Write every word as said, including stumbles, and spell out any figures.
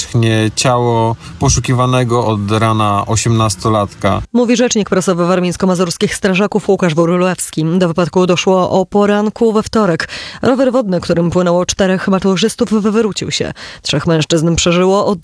wyschnie ciało poszukiwanego od rana osiemnastolatka. Mówi rzecznik prasowy warmińsko-mazurskich strażaków Łukasz Wróblewski. Do wypadku doszło o poranku we wtorek. Rower wodny, którym płynęło czterech maturzystów, wywrócił się. Trzech mężczyzn przeżyło, od